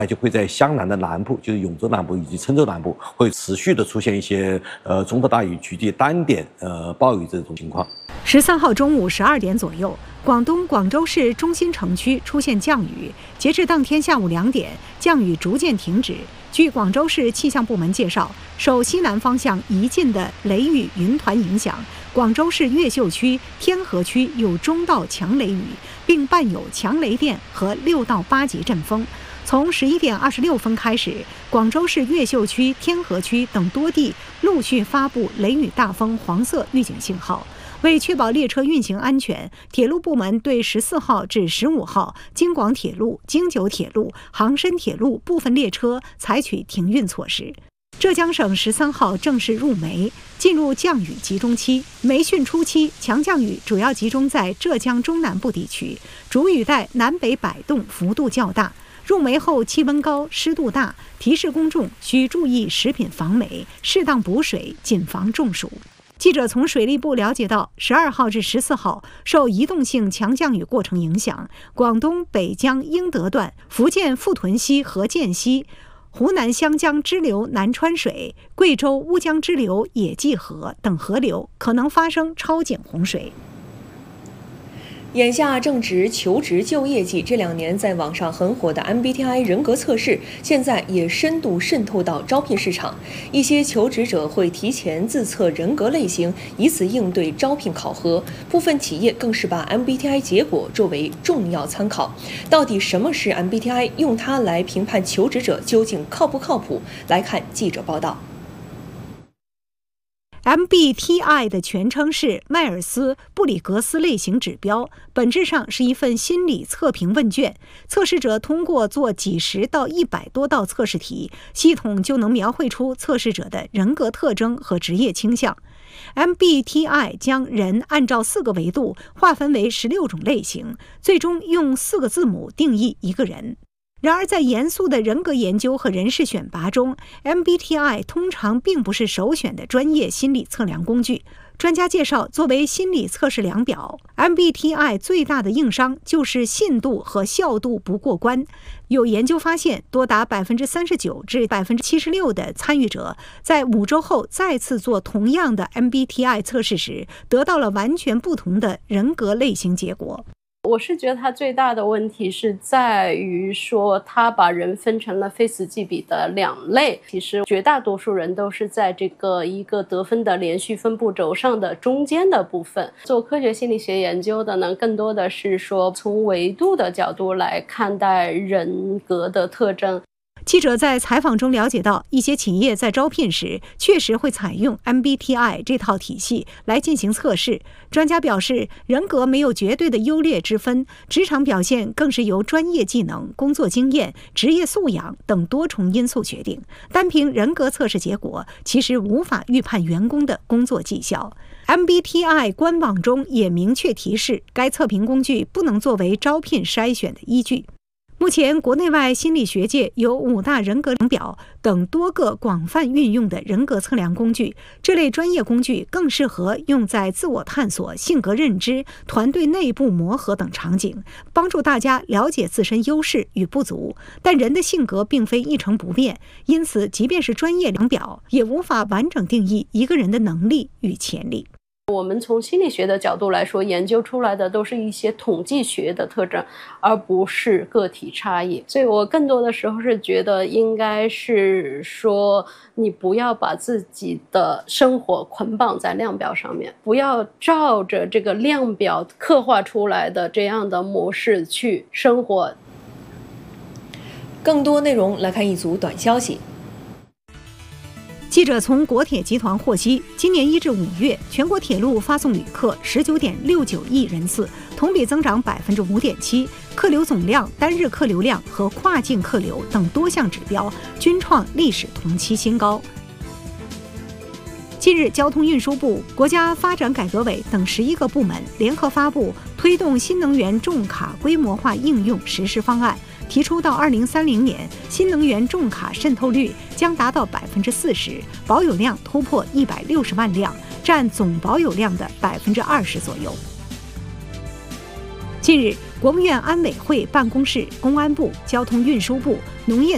就会在湘南的南部，就是永州南部以及郴州南部，会持续的出现一些中到大雨局地单点暴雨这种情况。 13号中午12点左右，广东广州市中心城区出现降雨，截至当天下午2点，降雨逐渐停止。据广州市气象部门介绍，受西南方向移进的雷雨云团影响，广州市越秀区、天河区有中到强雷雨，并伴有强雷电和6到8级阵风。从11点26分开始，广州市越秀区、天河区等多地陆续发布雷雨大风黄色预警信号。为确保列车运行安全，铁路部门对14号至15号京广铁路、京九铁路、杭深铁路部分列车采取停运措施。浙江省13号正式入梅，进入降雨集中期。梅汛初期，强降雨主要集中在浙江中南部地区，主雨带南北摆动幅度较大。入梅后气温高、湿度大，提示公众需注意食品防霉，适当补水，谨防中暑。记者从水利部了解到，12号至14号受移动性强降雨过程影响，广东北江英德段、福建富屯溪和涧溪、湖南湘江支流南川水、贵州乌江支流野际河等河流可能发生超警洪水。 眼下正值求职就业季，这2年在网上很火的 MBTI 人格测试，现在也深度渗透到招聘市场。一些求职者会提前自测人格类型，以此应对招聘考核。部分企业更是把 MBTI 结果作为重要参考。到底什么是 MBTI？ 用它来评判求职者究竟靠不靠谱？来看记者报道。 MBTI 的全称是迈尔斯布里格斯类型指标，本质上是一份心理测评问卷。测试者通过做几十到100多道测试题，系统就能描绘出测试者的人格特征和职业倾向。MBTI 将人按照4个维度划分为16种类型，最终用4个字母定义一个人。然而，在严肃的人格研究和人事选拔中， MBTI 通常并不是首选的专业心理测量工具。专家介绍，作为心理测试量表， MBTI 最大的硬伤就是信度和效度不过关。有研究发现，多达39%至76%的参与者在5周后再次做同样的 MBTI 测试时，得到了完全不同的人格类型结果。 我是觉得它最大的问题是在于说，它把人分成了非此即彼的2类。其实绝大多数人都是在这个一个得分的连续分布轴上的中间的部分。做科学心理学研究的呢，更多的是说从维度的角度来看待人格的特征。 记者在采访中了解到，一些企业在招聘时确实会采用 MBTI 这套体系来进行测试。专家表示，人格没有绝对的优劣之分，职场表现更是由专业技能、工作经验、职业素养等多重因素决定。单凭人格测试结果，其实无法预判员工的工作绩效。MBTI 官网中也明确提示，该测评工具不能作为招聘筛选的依据。目前，国内外心理学界有5大人格量表等多个广泛运用的人格测量工具。这类专业工具更适合用在自我探索、性格认知、团队内部磨合等场景，帮助大家了解自身优势与不足。但人的性格并非一成不变，因此，即便是专业量表，也无法完整定义一个人的能力与潜力。 我们从心理学的角度来说，研究出来的都是一些统计学的特征，而不是个体差异。所以我更多的时候是觉得应该是说，你不要把自己的生活捆绑在量表上面，不要照着这个量表刻画出来的这样的模式去生活。 更多内容来看一组短消息。 记者从国铁集团获悉，今年1至5月，全国铁路发送旅客19.69亿人次，同比增长5.7%，客流总量、单日客流量和跨境客流等多项指标均创历史同期新高。近日，交通运输部、国家发展改革委等11个部门联合发布推动新能源重卡规模化应用实施方案，提出到2030年，新能源重卡渗透率将达到40%，保有量突破160万辆，占总保有量的20%左右。近日，国务院安委会办公室、公安部、交通运输部、农业